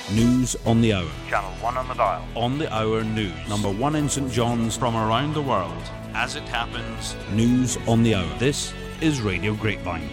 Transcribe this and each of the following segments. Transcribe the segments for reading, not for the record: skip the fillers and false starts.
News on the hour. Channel 1 on the dial. On the hour news. Number 1 in St John's from around the world. As it happens, news on the hour. This is Radio Grapevine.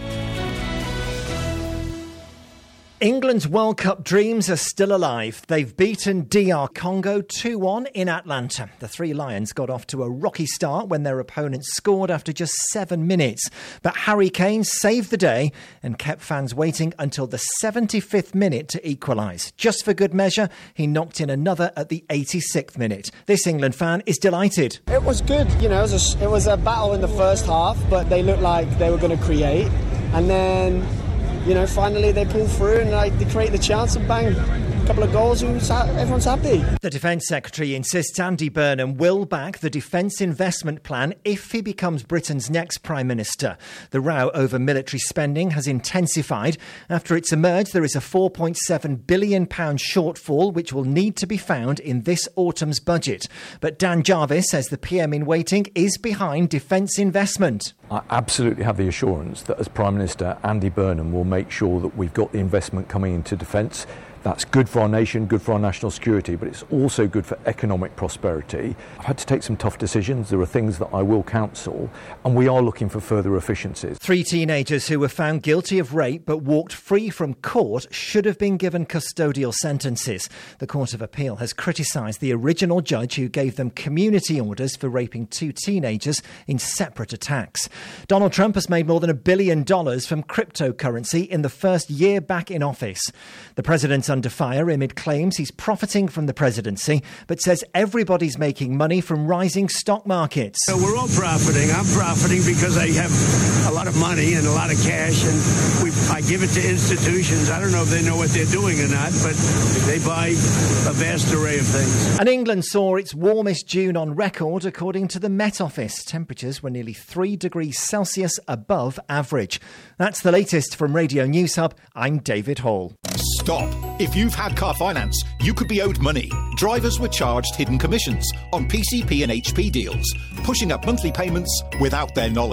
England's World Cup dreams are still alive. They've beaten DR Congo 2-1 in Atlanta. The Three Lions got off to a rocky start when their opponents scored after just 7 minutes. But Harry Kane saved the day and kept fans waiting until the 75th minute to equalise. Just for good measure, he knocked in another at the 86th minute. This England fan is delighted. It was good. You know, it was a battle in the first half, but they looked like they were going to create. And then, you know, finally they pull through and they create the chance and bang, a couple of goals and everyone's happy. The Defence Secretary insists Andy Burnham will back the Defence Investment Plan if he becomes Britain's next Prime Minister. The row over military spending has intensified. After it's emerged there is a £4.7 billion shortfall which will need to be found in this autumn's budget. But Dan Jarvis says the PM in waiting is behind defence investment. I absolutely have the assurance that as Prime Minister, Andy Burnham will make sure that we've got the investment coming into defence. That's good for our nation, good for our national security, but it's also good for economic prosperity. I've had to take some tough decisions. There are things that I will counsel, and we are looking for further efficiencies. 3 teenagers who were found guilty of rape but walked free from court should have been given custodial sentences. The Court of Appeal has criticised the original judge who gave them community orders for raping 2 teenagers in separate attacks. Donald Trump has made more than $1 billion from cryptocurrency in the first year back in office. The president's under fire amid claims he's profiting from the presidency, but says everybody's making money from rising stock markets. So we're all profiting. I'm profiting because I have a lot of money and a lot of cash, and I give it to institutions. I don't know if they know what they're doing or not, but they buy a vast array of things. And England saw its warmest June on record, according to the Met Office. Temperatures were nearly 3 degrees Celsius above average. That's the latest from Radio News Hub. I'm David Hall. Stop. If you've had car finance, you could be owed money. Drivers were charged hidden commissions on PCP and HP deals, pushing up monthly payments without their knowledge.